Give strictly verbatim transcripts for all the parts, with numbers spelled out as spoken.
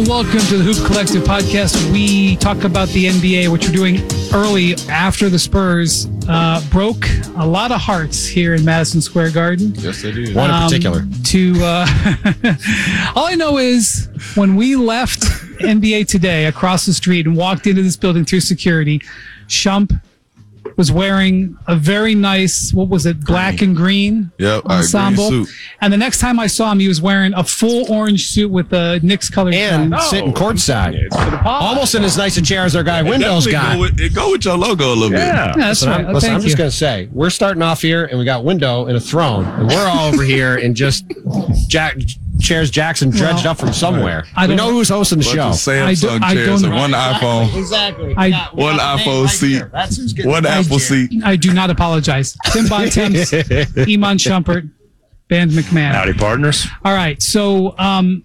and welcome to the Hoop Collective podcast. We talk about the N B A, which we're doing early after the Spurs uh, broke a lot of hearts here in Madison Square Garden. Yes, they did. One in Um, particular. To uh, all I know is when we left N B A Today across the street and walked into this building through security, Shump was wearing a very nice, what was it, black and green Yep, uh, ensemble. green suit. And the next time I saw him, he was wearing a full orange suit with a Knicks colored And tie. sitting courtside. Almost in as nice a chair as our guy Windows Definitely got. Go with, it go with your logo a little Yeah. Yeah, that's Listen, right. I'm, listen, Thank I'm just you. going to say, we're starting off here, and we got Window and a throne, and we're all over here in just Jack, chairs Jackson dredged Well, up from somewhere. I We don't- know who's hosting the bit. show. Bunch of I do- Samsung I chairs don't- and one iPhone. Exactly. I- We got- we One got the name iPhone right seat. here. That's who's getting One the Apple chair. seat. I do not apologize. Tim Bontemps, Iman Shumpert, Band McMahon. Howdy, partners. All right, so um,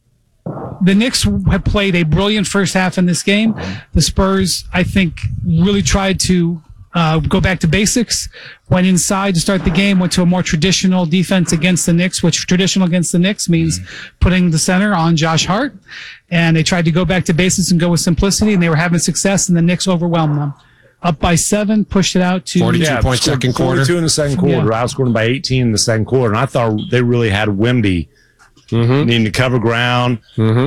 the Knicks have played a brilliant first half in this game. The Spurs, I think, really tried to uh, go back to basics, went inside to start the game, went to a more traditional defense against the Knicks, which traditional against the Knicks means putting the center on Josh Hart. And they tried to go back to basics and go with simplicity, and they were having success, and the Knicks overwhelmed them. Up by seven, pushed it out to forty-two Yeah, point scored second quarter. forty-two in the second quarter. Yeah. Outscored them by eighteen in the second quarter. And I thought they really had Wemby Mm-hmm. needing to cover ground,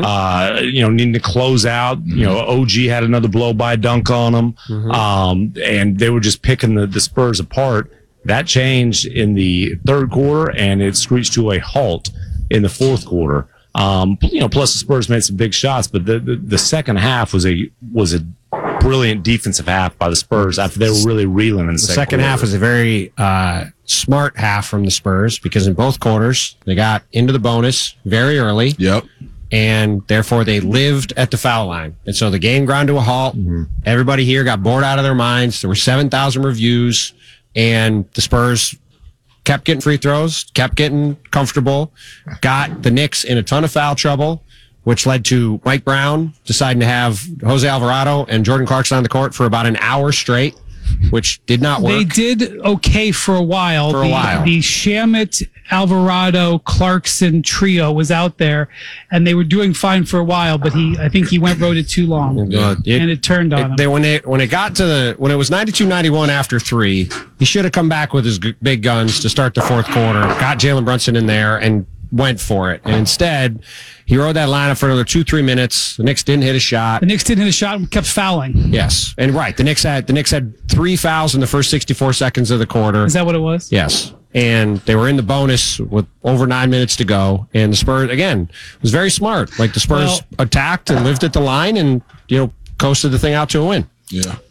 uh, you know, needing to close out. You know, O G had another blow-by dunk on them. Mm-hmm. Um, and they were just picking the, the Spurs apart. That changed in the third quarter, and it screeched to a halt in the fourth quarter. Um, you know, plus the Spurs made some big shots, but the, the, the second half was a was a brilliant defensive half by the Spurs after they were really reeling in the, The second, second half was a very uh, smart half from the Spurs because in both quarters, they got into the bonus very early. Yep. And therefore they lived at the foul line. And so the game ground to a halt. Everybody here got bored out of their minds. There were seven thousand reviews, and the Spurs kept getting free throws, kept getting comfortable, got the Knicks in a ton of foul trouble, which led to Mike Brown deciding to have Jose Alvarado and Jordan Clarkson on the court for about an hour straight, which did not work. They did okay for a while. For a the, while. The Shamet, Alvarado, Clarkson trio was out there, and they were doing fine for a while. But he, I think he went rode it too long, Uh, it- and it turned on It- him. They, when they when it got to the when it was ninety-two ninety-one after three, he should have come back with his g- big guns to start the fourth quarter. Got Jalen Brunson in there and went for it. And instead, he rode that lineup for another two three minutes. The Knicks didn't hit a shot. the Knicks didn't hit a shot and kept fouling. Yes, and right, the Knicks had the Knicks had three fouls in the first sixty-four seconds of the quarter. Is that what it was? Yes. And they were in the bonus with over nine minutes to go. And the Spurs, again, was very smart. Like the Spurs Well- attacked and lived at the line and, you know, coasted the thing out to a win. Yeah.